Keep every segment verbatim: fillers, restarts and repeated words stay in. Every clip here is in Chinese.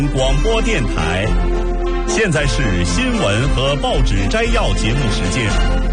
广播电台，现在是新闻和报纸摘要节目时间。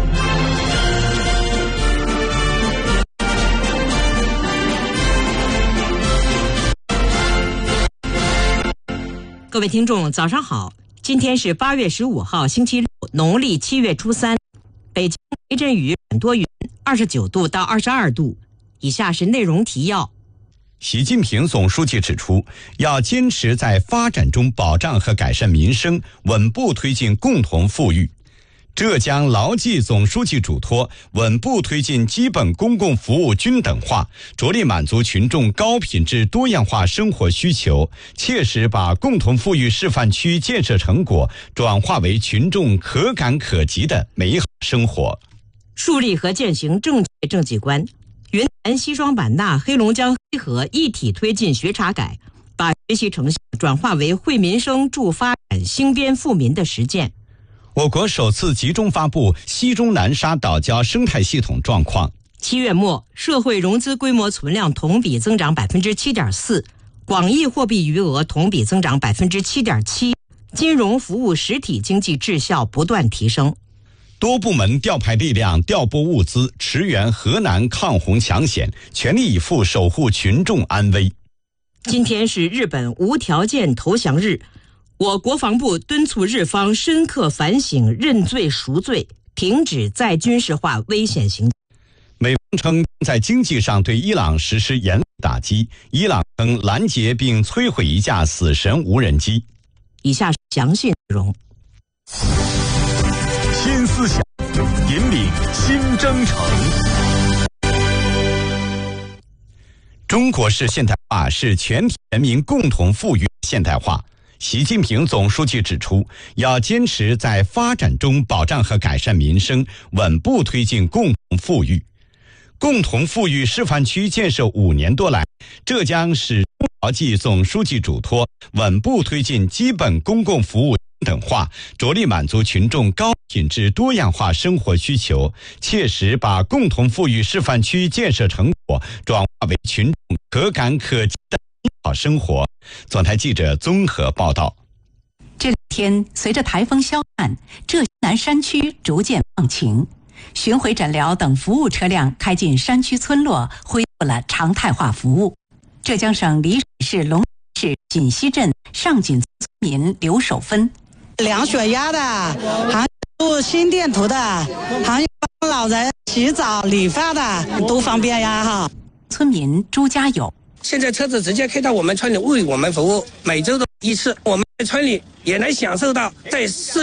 各位听众，早上好！今天是八月十五号，星期六，农历七月初三。北京雷阵雨很多云，二十九度到二十二度。以下是内容提要。 习近平总书记指出，要坚持在发展中保障和改善民生，稳步推进共同富裕。浙江牢记总书记嘱托，稳步推进基本公共服务均等化，着力满足群众高品质多样化生活需求，切实把共同富裕示范区建设成果转化为群众可感可及的美好生活。 树立和践行正确政绩观。云南西双版纳、黑龙江黑河一体推进学查改，把学习成效转化为惠民生助发展兴边富民的实践。 我国首次集中发布西中南沙岛礁生态系统状况。 七月末，社会融资规模存量同比增长百分之七点四，广义货币余额同比增长百分之七点七，金融服务实体经济质效不断提升。 多部门调派力量，调拨物资，驰援河南抗洪抢险，全力以赴守护群众安危。 今天是日本无条件投降日，我国防部敦促日方深刻反省、认罪赎罪，停止再军事化危险行动。 美方称在经济上对伊朗实施严厉打击，伊朗称拦截并摧毁一架死神无人机。 以下是详细内容。 新思想引领新征程。 中国式现代化是全体人民共同富裕现代化。习近平总书记指出，要坚持在发展中保障和改善民生，稳步推进共同富裕。共同富裕示范区建设五年多来，浙江省牢记总书记嘱托，稳步推进基本公共服务等化，着力满足群众高品质多样化生活需求，切实把共同富裕示范区建设成果转化为群众可感可及的美好生活。总台记者综合报道。 这两天，随着台风消散，浙南山区逐渐放晴，巡回诊疗等服务车辆开进山区村落，恢复了常态化服务。浙江省丽水市龙市锦溪镇上锦村民刘守芬。 量血压的，还有心电图的，还有帮老人洗澡理发的，都方便呀哈。 村民朱家友， 现在车子直接开到我们村里为我们服务，每周的一次，我们在村里也能享受到在市